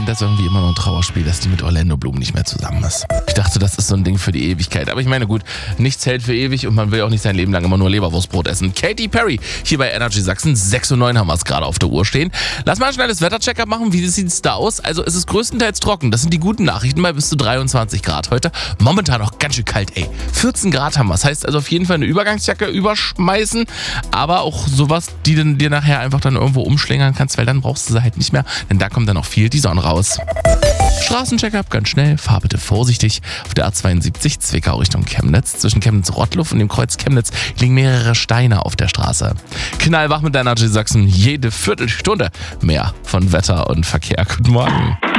finde das irgendwie immer noch ein Trauerspiel, dass die mit Orlando Bloom nicht mehr zusammen ist. Ich dachte, das ist so ein Ding für die Ewigkeit. Aber ich meine, gut, nichts hält für ewig und man will auch nicht sein Leben lang immer nur Leberwurstbrot essen. Katy Perry, hier bei Energy Sachsen. 6:09 haben wir es gerade auf der Uhr stehen. Lass mal ein schnelles Wettercheck-up machen. Wie sieht es da aus? Also es ist größtenteils trocken. Das sind die guten Nachrichten bei bis zu 23 Grad heute. Momentan auch ganz schön kalt, ey. 14 Grad haben wir. Das heißt also auf jeden Fall eine Übergangsjacke überschmeißen, aber auch sowas, die du dir nachher einfach dann irgendwo umschlängern kannst, weil dann brauchst du sie halt nicht mehr, denn da kommt dann auch viel die Sonne raus. Straßencheck-up ganz schnell, fahr bitte vorsichtig. Auf der A72 Zwickau Richtung Chemnitz. Zwischen Chemnitz-Rottluff und dem Kreuz Chemnitz liegen mehrere Steine auf der Straße. Knallwach mit Energy Sachsen, jede Viertelstunde mehr von Wetter und Verkehr. Guten Morgen.